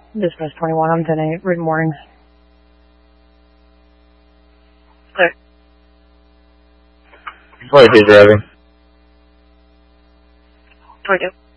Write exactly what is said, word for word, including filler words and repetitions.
Dispatch twenty-one, I'm ten eight, read mornings. Clear. What is he driving? twenty-two.